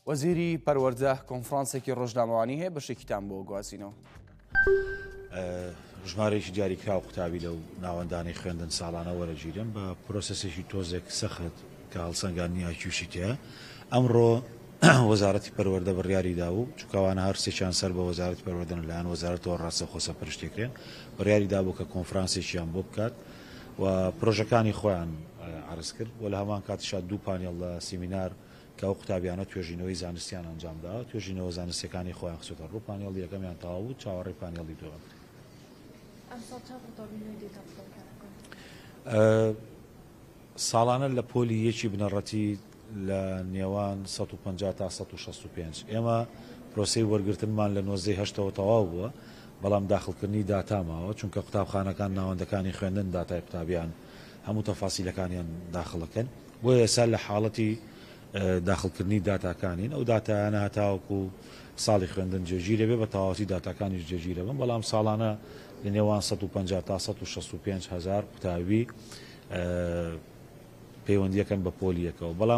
وەزیری پەروەردە کۆنفرانسێکی ڕۆژنامەوانی هەیە بەشێکیتان بۆ گوازینەوە. ژمارەیەکی دیاریکراو قوتابی لەو ناوەندانی خوێندن ساڵانە وەرەگیرن بە پرۆسەسێکی تۆزێک سەخت کە هەڵسەنگاندنی ئایکیوشی تەیە. ئەمڕۆ وەزارەتی پەروەردە بڕیاریدا و چووکەوانە هەر سێکیان سەر بە وەزارەتی پەروەردەن لەلایەن وەزارەتەوە ڕاستەوخۆ پشتێکرێن بڕیاریدا بوو کە کۆنفرانسێکیان بۆ بکات و پرۆژەکانی خۆیان عرض کرد و لە هەمان کاتیشا دوو پانێڵ لە سیمینار کە ئەو قوتابیانە توێژینەوەی زانستیان ئەنجامدا توێژینەوە زانستیەکانی خۆیان خستۆتە ڕوو پانێڵی یەکەمیان تەواو بوو چاوەڕێی پانێڵی دووەم. ساڵانە لە پۆلی یەکی بنەڕەتی لە نێوان 150 تا 165 ئێمە پرۆسەی وەرگرتنمان لە 98ەوە تەواو بووە بەڵام داخڵکردنی داتاماوە چونکە قوتابخانەکان ناوەندەکانی خوێندن داتای قوتابیان هەموو تەفاسیلەکانیان داخڵەکەن بۆ ئێستا لە حاڵەتی داخڵکردنی داتاکانین ئەو داتایانە هەتاوەکو ساڵی خوێندن جێگیرە بێ بە تەواوەتی داتاکانیش جێگیرە بن بەڵام ساڵانە لە نێوان 150 تا 165 هزار قوتابی پەیوەندیەکەن بە پۆلیەکەەوە بەڵام